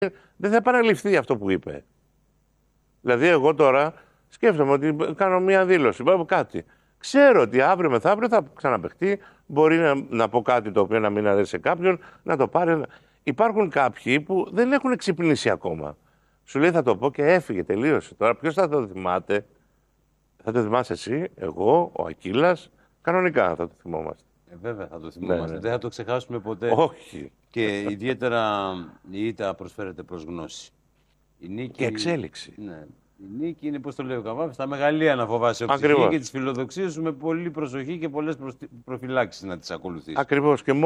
δεν θα επαναληφθεί αυτό που είπε. Δηλαδή, εγώ τώρα σκέφτομαι ότι κάνω μία δήλωση, κάτι. Ξέρω ότι αύριο μεθαύριο θα ξαναπαιχτεί, μπορεί να πω κάτι το οποίο να μην αρέσει σε κάποιον, να το πάρει. Υπάρχουν κάποιοι που δεν έχουν ξυπνήσει ακόμα. Σου λέει θα το πω και έφυγε, τελείωσε. Τώρα ποιος θα το θυμάται? Θα το θυμάσαι εσύ, εγώ, ο Ακύλας, κανονικά θα το θυμόμαστε. Βέβαια θα το θυμόμαστε. Ναι. Δεν θα το ξεχάσουμε ποτέ. Όχι. Και ιδιαίτερα η ήττα προσφέρεται προς γνώση. Η νίκη, Και εξέλιξη. Ναι. Η νίκη είναι, πώς το λέει ο Καβάφης, στα μεγαλεία να φοβάσαι Ακριβώς. και τις φιλοδοξίες σου με πολύ προσοχή και πολλές προφυλάξεις να τις ακολουθείς. Ακριβώς. Και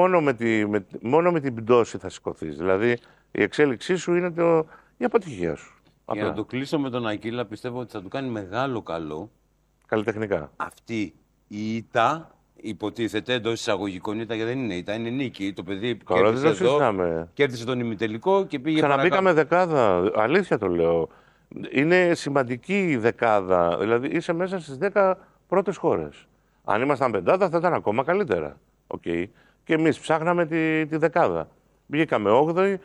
μόνο με την πτώση θα σηκωθείς. Δηλαδή η εξέλιξή σου είναι η αποτυχία σου. Για να το κλείσω με τον Ακύλα, πιστεύω ότι θα του κάνει μεγάλο καλό Καλλιτεχνικά. αυτή η ήττα. Υποτίθεται εντός εισαγωγικών ήττα, γιατί δεν είναι ήττα, είναι νίκη. Το παιδί κέρδισε εδώ, κέρδισε τον ημιτελικό και πήγε Ξαναμπήκαμε δεκάδα. Αλήθεια το λέω. Είναι σημαντική η δεκάδα. Δηλαδή είσαι μέσα στις 10 πρώτες χώρες. Αν ήμασταν πεντάδα θα ήταν ακόμα καλύτερα. Okay. Και εμείς ψάχναμε τη δεκάδα. Βγήκαμε 8η.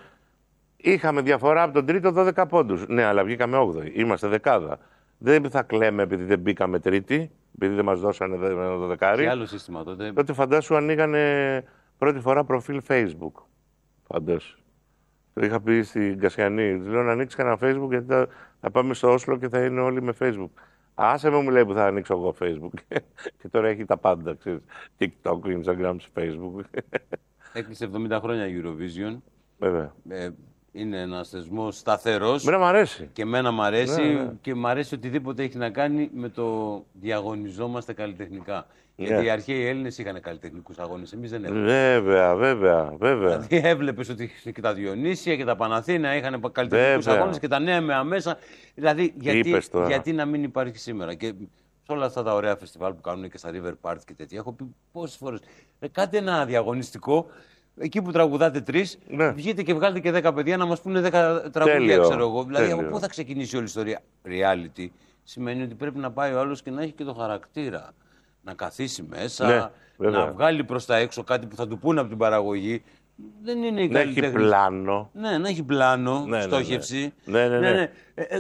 Είχαμε διαφορά από τον τρίτο 12 πόντους. Ναι, αλλά βγήκαμε 8η. Είμαστε δεκάδα. Δεν θα κλαίμε επειδή δεν μπήκαμε τρίτη, επειδή δεν μας δώσανε το δεκάρι. Και άλλο σύστημα τότε. Τότε φαντάσου ανοίγανε πρώτη φορά προφίλ Facebook. Φαντάσου. Το είχα πει στην Κασιανή. Του λέω να ανοίξει κανένα Facebook γιατί θα πάμε στο Όσλο και θα είναι όλοι με Facebook. Άσε με, μου λέει, που θα ανοίξω εγώ Facebook. Και τώρα έχει τα πάντα, ξέρεις. TikTok, Instagram, Facebook. Έκλεισε 70 χρόνια Eurovision. Βέβαια. Είναι ένας θεσμός σταθερός. Μένα μ' αρέσει. Και εμένα μ' αρέσει. Ναι. Και μ' αρέσει οτιδήποτε έχει να κάνει με το διαγωνιζόμαστε καλλιτεχνικά. Γιατί οι αρχαίοι Έλληνες είχαν καλλιτεχνικούς αγώνες. Εμείς δεν έχουμε. Βέβαια. Δηλαδή έβλεπες ότι και τα Διονύσια και τα Παναθήνα είχαν καλλιτεχνικούς αγώνες και τα νέα με αμέσα. Δηλαδή γιατί να μην υπάρχει σήμερα. Και σε όλα αυτά τα ωραία φεστιβάλ που κάνουν και στα River Park και τέτοια, έχω πει πόσες φορές. Κάντε ένα διαγωνιστικό. Εκεί που τραγουδάτε 3, βγείτε και βγάλετε και 10 παιδιά να μας πούνε 10 τραγουδία, ξέρω εγώ. Δηλαδή, από πού θα ξεκινήσει όλη η ιστορία? Reality σημαίνει ότι πρέπει να πάει ο άλλος και να έχει και το χαρακτήρα. Να καθίσει μέσα, να βγάλει προς τα έξω κάτι που θα του πούνε από την παραγωγή. Δεν είναι η καλλιτέχνη. Να έχει πλάνο. Ναι, να έχει πλάνο, στόχευση. Ναι.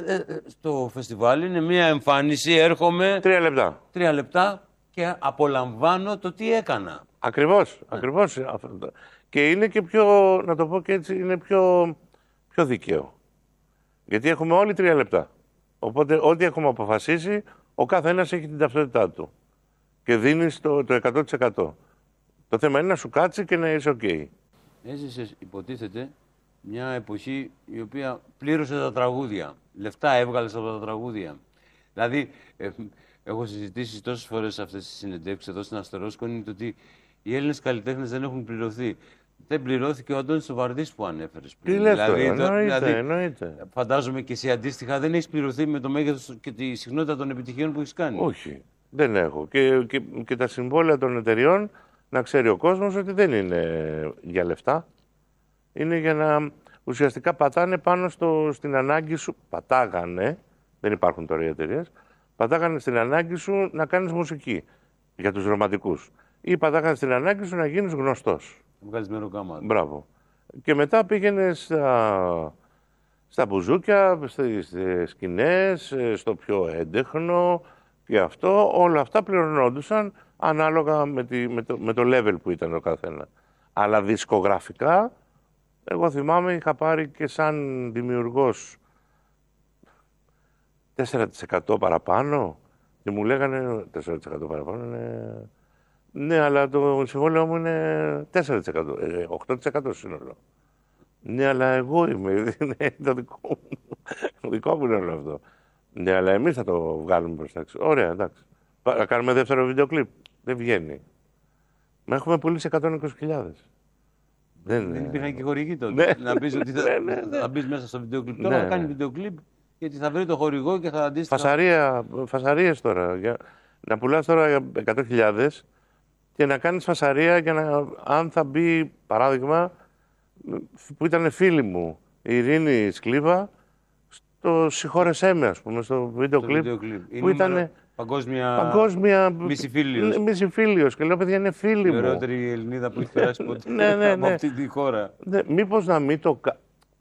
Στο φεστιβάλ είναι μια εμφάνιση, έρχομαι. 3 λεπτά. 3 λεπτά και απολαμβάνω το τι έκανα. Ακριβώς. Και είναι και πιο, να το πω και έτσι, είναι πιο δίκαιο. Γιατί έχουμε όλοι 3 λεπτά. Οπότε ό,τι έχουμε αποφασίσει, ο καθένας έχει την ταυτότητά του. Και δίνεις το 100%. Το θέμα είναι να σου κάτσει και να είσαι ok. Έζησες, υποτίθεται, μια εποχή η οποία πλήρωσε τα τραγούδια. Λεφτά έβγαλες από τα τραγούδια. Δηλαδή, έχω συζητήσει τόσες φορές αυτές τις συνεντεύξεις εδώ στην Αστερόσκονη ότι οι Έλληνες καλλιτέχνες δεν έχουν πληρωθεί. Δεν πληρώθηκε ο Αντώνης Σοβαρδής που ανέφερες πριν. Τι λες τώρα, εννοείται. Φαντάζομαι και εσύ αντίστοιχα δεν έχεις πληρωθεί με το μέγεθος και τη συχνότητα των επιτυχιών που έχεις κάνει. Όχι, δεν έχω. Και τα συμβόλαια των εταιριών, να ξέρει ο κόσμος ότι δεν είναι για λεφτά. Είναι για να ουσιαστικά πατάνε πάνω στην ανάγκη σου. Πατάγανε, δεν υπάρχουν τώρα οι εταιρείες, πατάγανε στην ανάγκη σου να κάνεις μουσική για τους ρομαντικούς. Ή πατάγανε στην ανάγκη σου να γίνεις γνωστός. Βγάλεις μεροκάμα. Μπράβο. Και μετά πήγαινε στα μπουζούκια, στις σκηνές, στο πιο έντεχνο και αυτό. Όλα αυτά πληρωνόντουσαν ανάλογα με το level που ήταν ο καθένα. Αλλά δισκογραφικά, εγώ θυμάμαι, είχα πάρει και σαν δημιουργός 4% παραπάνω και μου λέγανε 4% παραπάνω είναι... Ναι, αλλά το συμβόλαιο μου είναι 4%, 8% σύνολο. Ναι, αλλά εγώ είμαι, είναι το δικό μου είναι όλο αυτό. Ναι, αλλά εμείς θα το βγάλουμε προς τα έξω. Ωραία, εντάξει. Να κάνουμε δεύτερο βίντεο κλιπ. Δεν βγαίνει. Μα έχουμε πουλήσει 120.000. Δεν υπήρχαν και χορηγοί τότε. Να πεις ότι θα μπεις μέσα στο βίντεο κλιπ. Τώρα θα κάνει βίντεο κλιπ γιατί θα βρει το χορηγό και θα αντίστοιχα... Φασαρίες τώρα. Να πουλάς τώρα 100.000 και να κάνεις φασαρία για να, αν θα μπει, παράδειγμα, που ήταν φίλη μου, η Ειρήνη Σκλίβα, στο «Συγχώρεσέ με», ας πούμε, στο βίντεο κλιπ, που ήταν παγκόσμια μισηφίλιος. Και λέω, παιδιά, είναι φίλη μου. Η ωραιότερη Ελληνίδα που έχει περάσει ποτέ από αυτή τη χώρα. Μήπως να μην το...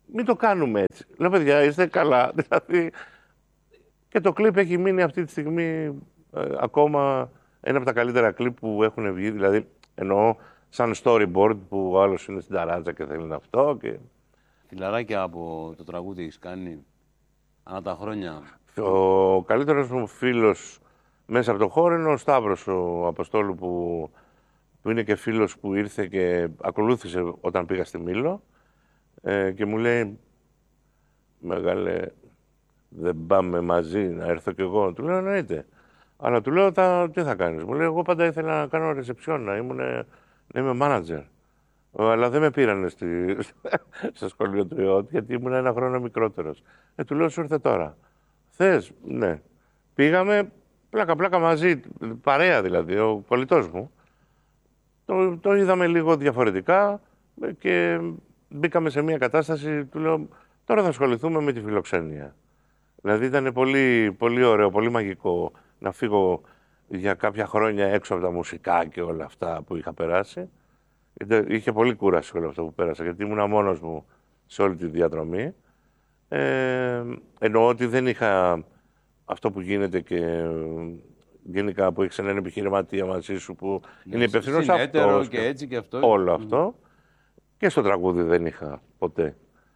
μην το κάνουμε έτσι. Λέω, παιδιά, είστε καλά. Δηλαδή, και το κλιπ έχει μείνει αυτή τη στιγμή ακόμα ένα από τα καλύτερα κλιπ που έχουν βγει. Δηλαδή, εννοώ σαν storyboard που ο άλλος είναι στην ταράτσα και θέλει αυτό. Και... Φιλαράκια από το τραγούδι έχεις κάνει ανά τα χρόνια. Ο καλύτερος μου φίλος μέσα από το χώρο είναι ο Σταύρος, ο Αποστόλου, που είναι και φίλος που ήρθε και ακολούθησε όταν πήγα στη Μήλο και μου λέει, μεγάλε, δεν πάμε μαζί να έρθω κι εγώ. Του λέω, εννοείται. Αλλά του λέω, τι θα κάνεις. Μου λέει, εγώ πάντα ήθελα να κάνω ρεσεψιόν, να είμαι μάνατζερ. Αλλά δεν με πήρανε στο σχολείο του ΙΟΤ, γιατί ήμουν ένα χρόνο μικρότερος. Του λέω, σου ήρθε τώρα. Θες? Ναι. Πήγαμε πλάκα-πλάκα μαζί, παρέα δηλαδή, ο κολλητός μου. Το είδαμε λίγο διαφορετικά και μπήκαμε σε μια κατάσταση, του λέω, τώρα θα ασχοληθούμε με τη φιλοξενία. Δηλαδή ήταν πολύ, πολύ ωραίο, πολύ μαγικό να φύγω για κάποια χρόνια έξω από τα μουσικά και όλα αυτά που είχα περάσει. Είχε πολύ κούραση όλο αυτό που πέρασα, γιατί ήμουν μόνος μου σε όλη τη διαδρομή. Εννοώ ότι δεν είχα αυτό που γίνεται και γενικά που έχεις έναν επιχειρηματία μαζί σου που είναι υπευθυνός αυτός και έτσι και αυτό. Όλο αυτό. Και στο τραγούδι δεν είχα ποτέ.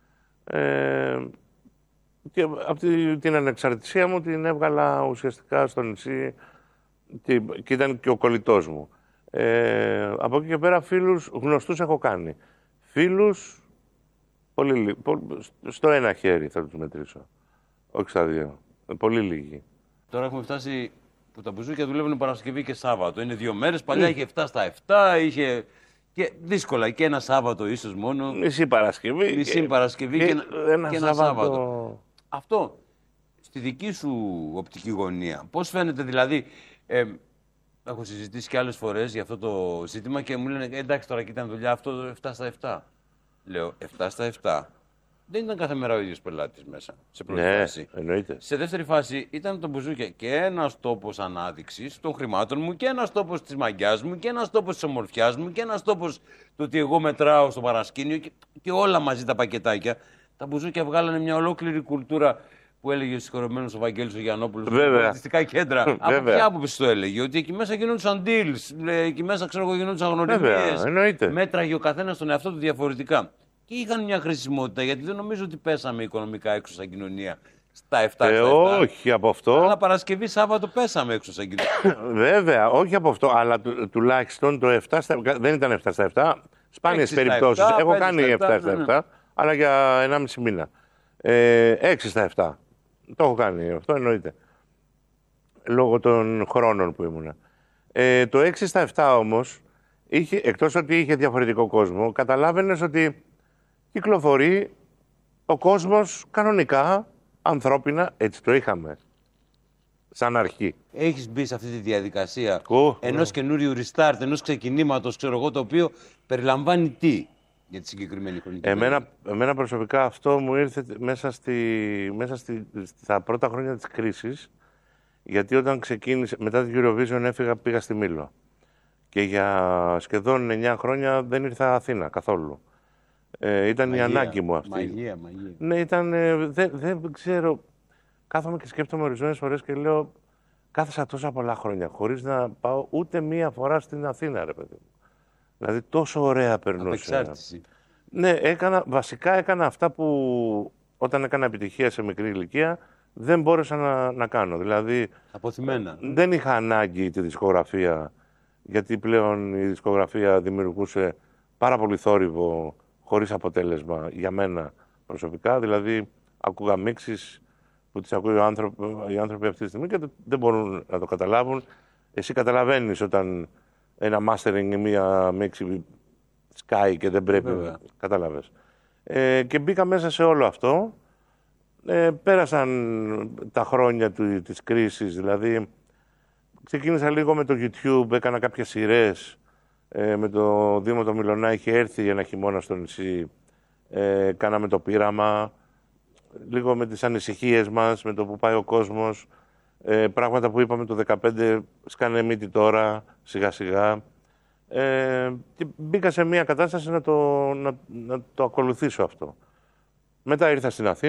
Και από την ανεξαρτησία μου την έβγαλα ουσιαστικά στο νησί και ήταν και ο κολλητός μου. Από εκεί και πέρα φίλους γνωστούς έχω κάνει. Φίλους στο ένα χέρι θα τους μετρήσω. Όχι στα δύο. Πολύ λίγοι. Τώρα έχουμε φτάσει που τα μπουζούκια δουλεύουν Παρασκευή και Σάββατο. Είναι 2 μέρες. Παλιά είχε 7 στα 7, είχε και δύσκολα. Και ένα Σάββατο ίσως μόνο. Μισή Παρασκευή. Μισή Παρασκευή και ένα Σάββατο. Αυτό στη δική σου οπτική γωνία. Πώς φαίνεται δηλαδή. Έχω συζητήσει και άλλες φορές για αυτό το ζήτημα και μου λένε εντάξει τώρα κοίτα δουλειά αυτό 7 στα 7. Λέω 7 στα 7. Δεν ήταν κάθε μέρα ο ίδιος πελάτης μέσα, σε πρώτη φάση. Εννοείται. Σε δεύτερη φάση ήταν το μπουζούκια και ένας τόπος ανάδειξης των χρημάτων μου και ένας τόπος της μαγιάς μου και ένας τόπος της ομορφιάς μου και ένας τόπος του ότι εγώ μετράω στο παρασκήνιο και όλα μαζί τα πακετάκια. Τα μπουζούκια βγάλανε μια ολόκληρη κουλτούρα που έλεγε ο συγχωρεμένος ο Βαγγέλης ο Γιαννόπουλος στα πολιτιστικά κέντρα. Από ποια άποψη το έλεγε, ότι εκεί μέσα γινόντουσαν deals, εκεί μέσα ξέρω εγώ γινόντουσαν γνωριμίες. Μέτραγε ο καθένας τον εαυτό του διαφορετικά. Και είχαν μια χρησιμότητα, γιατί δεν νομίζω ότι πέσαμε οικονομικά έξω σαν κοινωνία στα 7. Όχι από αυτό. Αλλά Παρασκευή, Σάββατο πέσαμε έξω σαν κοινωνία. Βέβαια, όχι από αυτό, αλλά τουλάχιστον το 7 στα 7. Δεν ήταν 7 στα 7. Σπάνιες περιπτώσεις. Έχω κάνει 7 στα 7, αλλά για 1,5 μήνα. 6 στα 7. Το έχω κάνει αυτό, εννοείται. Λόγω των χρόνων που ήμουνα. Το 6 στα 7 όμως, εκτός ότι είχε διαφορετικό κόσμο, καταλάβαινες ότι κυκλοφορεί ο κόσμος κανονικά, ανθρώπινα, έτσι το είχαμε. Σαν αρχή. Έχεις μπει σε αυτή τη διαδικασία ενός καινούριου restart, ενός ξεκινήματος, ξέρω εγώ, το οποίο περιλαμβάνει τι για τη συγκεκριμένη χρονική περίοδο. Εμένα προσωπικά αυτό μου ήρθε μέσα στα πρώτα χρόνια της κρίσης, γιατί όταν ξεκίνησε, μετά την Eurovision πήγα στη Μήλο. Και για σχεδόν 9 χρόνια δεν ήρθα Αθήνα καθόλου. Ήταν μαγεία, η ανάγκη μου αυτή. Μαγεία. Ναι, ήταν. Δεν ξέρω. Κάθομαι και σκέφτομαι ορισμένες φορές και λέω. Κάθεσα τόσα πολλά χρόνια χωρίς να πάω ούτε μία φορά στην Αθήνα, ρε παιδί μου. Δηλαδή τόσο ωραία περνούσε. Απεξάρτηση. Ναι, βασικά έκανα αυτά που όταν έκανα επιτυχία σε μικρή ηλικία δεν μπόρεσα να κάνω. Δηλαδή. Αποθυμένα. Δεν είχα ανάγκη τη δισκογραφία, γιατί πλέον η δισκογραφία δημιουργούσε πάρα πολύ θόρυβο χωρίς αποτέλεσμα για μένα προσωπικά. Δηλαδή, ακούγα μίξεις που τις ακούει οι άνθρωποι αυτή τη στιγμή και δεν μπορούν να το καταλάβουν. Εσύ καταλαβαίνεις όταν ένα mastering ή μία μίξη σκάει και δεν πρέπει να καταλάβεις. Και μπήκα μέσα σε όλο αυτό. Πέρασαν τα χρόνια της κρίσης, δηλαδή ξεκίνησα λίγο με το YouTube, έκανα κάποιες σειρές. Με το Δήμο το Μιλωνά είχε έρθει ένα χειμώνα στο νησί, κάναμε το πείραμα, λίγο με τις ανησυχίες μας, με το που πάει ο κόσμος, πράγματα που είπαμε το 2015 σκάνε μύτη τώρα, σιγά σιγά. Και μπήκα σε μια κατάσταση να το ακολουθήσω αυτό. Μετά ήρθα στην Αθήνα.